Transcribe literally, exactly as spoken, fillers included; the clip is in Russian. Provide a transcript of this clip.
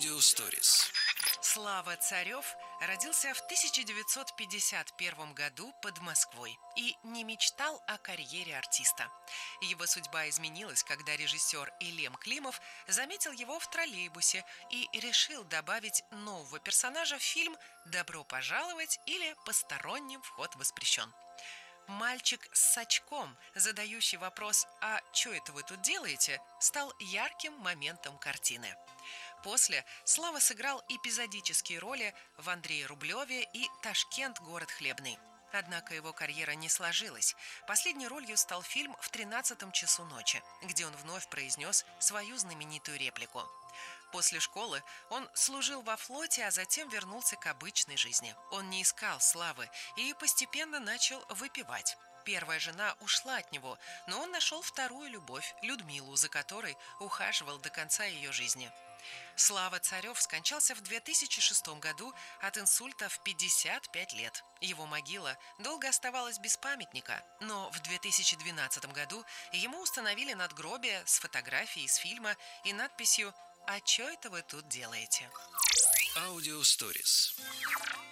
Аудиосторис. Слава Царев родился в тысяча девятьсот пятьдесят первом году под Москвой и не мечтал о карьере артиста. Его судьба изменилась, когда режиссер Илем Климов заметил его в троллейбусе и решил добавить нового персонажа в фильм «Добро пожаловать» или «Посторонним вход воспрещен». Мальчик с сачком, задающий вопрос «А что это вы тут делаете?», стал ярким моментом картины. После Слава сыграл эпизодические роли в «Андрее Рублеве» и «Ташкент. Город хлебный». Однако его карьера не сложилась. Последней ролью стал фильм «В тринадцатом часу ночи», где он вновь произнес свою знаменитую реплику. После школы он служил во флоте, а затем вернулся к обычной жизни. Он не искал славы и постепенно начал выпивать. Первая жена ушла от него, но он нашел вторую любовь, Людмилу, за которой ухаживал до конца ее жизни. Слава Царев скончался в две тысячи шестом году от инсульта в пятьдесят пять лет. Его могила долго оставалась без памятника, но в две тысячи двенадцатом году ему установили надгробие с фотографией из фильма и надписью «А чё это вы тут делаете?». Аудиосторис.